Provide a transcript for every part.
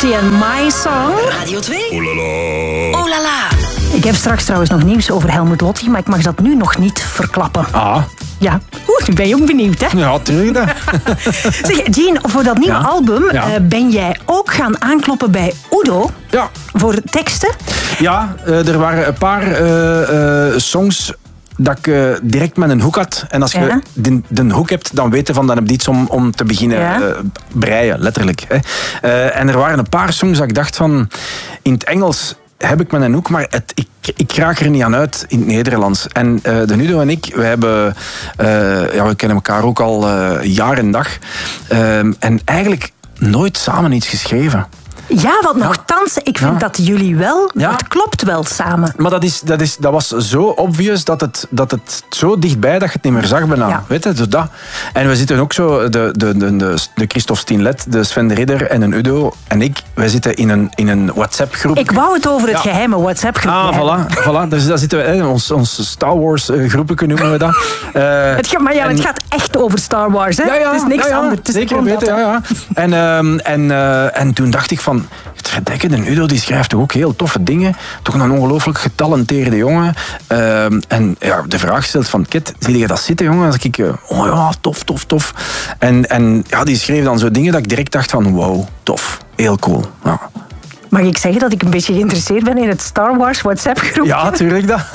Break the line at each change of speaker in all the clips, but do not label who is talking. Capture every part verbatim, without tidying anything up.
Lotti en My Song.
Radio twee.
Oh la la.
Oh la la.
Ik heb straks trouwens nog nieuws over Helmut Lotti, maar ik mag dat nu nog niet verklappen.
Ah.
Ja, oeh, nu ben je ook benieuwd, hè?
Ja, tuurlijk.
Zeg, Jean, voor dat nieuwe
Ja.
album
Ja.
uh, ben jij ook gaan aankloppen bij Udo
Ja.
voor teksten?
Ja, uh, er waren een paar uh, uh, songs dat ik uh, direct met een hoek had. En als je
Ja.
de, de hoek hebt, dan weet je van, dan heb je iets om, om te beginnen
Ja.
uh, breien, letterlijk. Hè. Uh, en er waren een paar songs dat ik dacht van, in het Engels heb ik met een hoek, maar het, ik, ik raak er niet aan uit in het Nederlands. En uh, de Udo en ik, we, hebben, uh, ja, we kennen elkaar ook al uh, jaar en dag. Uh, en eigenlijk nooit samen iets geschreven.
Ja, want nogthans, ik vind
Ja.
dat jullie wel,
Ja.
het klopt wel samen.
Maar dat, is, dat, is, dat was zo obvious dat het, dat het zo dichtbij dat je het niet meer zag bijna.
Ja.
Weet je, dus dat. En we zitten ook zo, de, de, de, de, de Christophe Stienlet, de Sven de Ridder en een Udo en ik, wij zitten in een, in een WhatsApp-groep.
Ik wou het over het
Ja.
geheime WhatsApp-groep
Ah,
hebben.
voilà. voilà. Dus daar zitten we, hè, ons, ons Star Wars-groepje noemen we dat. Uh,
Het, ga- maar ja,
en-
het gaat echt over Star Wars, hè?
Ja, ja,
het is niks
ja, ja,
anders. Het is
zeker
gewoon
weten,
dat,
ja, ja. En, ehm, en, uh, en toen dacht ik van, verdekken, de Udo die schrijft toch ook heel toffe dingen. Toch een ongelooflijk getalenteerde jongen. Ehm, en ja, de vraag stelt van, Kit, zie je dat zitten, jongen? Dan denk ik, oh ja, tof, tof, tof. En, en ja, die schreef dan zo dingen dat ik direct dacht van, wow, tof, heel cool. Ja,
Mag ik zeggen dat ik een beetje geïnteresseerd ben in het Star Wars WhatsApp-groep?
ja tuurlijk dat.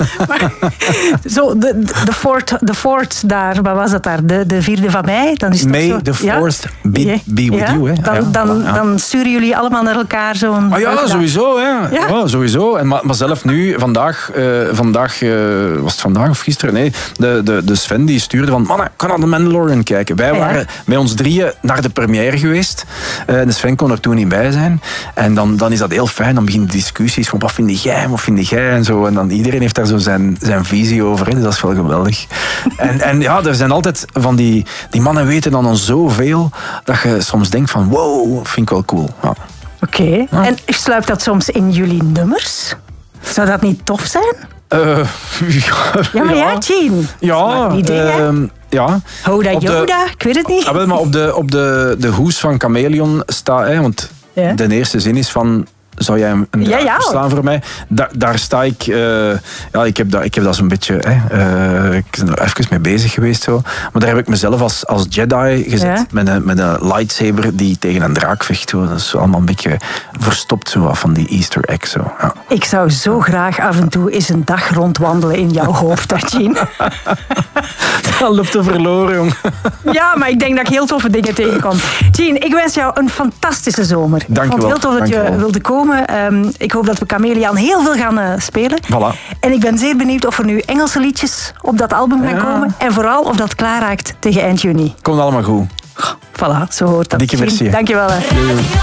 Zo, de, de, fort, de fort daar, wat was dat daar? De, de vierde van mei? Dan is het
May
zo,
the fourth be-
Ja.
be with
Ja.
you, hè.
Dan,
Ja,
dan,
voilà, ja.
dan sturen jullie allemaal naar elkaar zo'n...
Ah ja,
leuke dag.
sowieso. Hè.
Ja.
Ja, sowieso. En, maar, maar zelf nu, vandaag, uh, vandaag uh, was het vandaag of gisteren? Nee, de, de, de Sven die stuurde van, mannen, ik kan naar The Mandalorian kijken. Wij
Ja.
waren met ons drieën naar de première geweest. Uh, de Sven kon er toen niet bij zijn. En dan, dan is dat heel fijn. Dan beginnen discussies van, wat vind jij, wat vind jij? En zo. En dan iedereen heeft daar zo zijn, zijn visie over. Hè. Dus dat is wel geweldig. en, en ja, er zijn altijd van die, die mannen weten dan al zoveel dat je soms denkt van, wow, vind ik wel cool. Ja.
Oké. Okay. En sluipt dat soms in jullie nummers? Zou dat niet tof zijn?
Uh, ja,
Ja, maar ja, Jean.
Ja,
Dat is maar een idee, hè?
uh, ja.
Hoda
Op de-
Yoda, ik weet het niet.
Ah, wel, maar op de, op de, de hoes van Chameleon staat, hè, want
Ja.
de eerste zin is van, zou jij een
Ja,
draak
ja.
verslaan voor mij? Da, daar sta ik, uh, ja, ik heb dat, ik heb dat zo'n beetje, hè, uh, ik ben er even mee bezig geweest zo, maar daar heb ik mezelf als, als Jedi gezet,
Ja.
met, een, met een lightsaber die tegen een draak vecht. Zo. Dat is allemaal een beetje verstopt zo wat van die Easter egg. Zo. Ja.
Ik zou zo graag af en toe eens een dag rondwandelen in jouw hoofd, hè, Jean.
Dat loopt te verloren, jong.
Ja, maar ik denk dat ik heel toffe dingen tegenkom. Jean, ik wens jou een fantastische zomer.
Dank
ik vond
je
het heel
wel.
tof dat
Dank je
je
wel.
wilde komen. Um, ik hoop dat we Chameleon heel veel gaan uh, spelen.
Voilà.
En ik ben zeer benieuwd of er nu Engelse liedjes op dat album gaan
Ja.
komen. En vooral of dat klaar raakt tegen eind juni.
Komt allemaal goed.
Voilà, zo hoort dat.
Dikke
Jean,
merci.
dank je wel. Hè.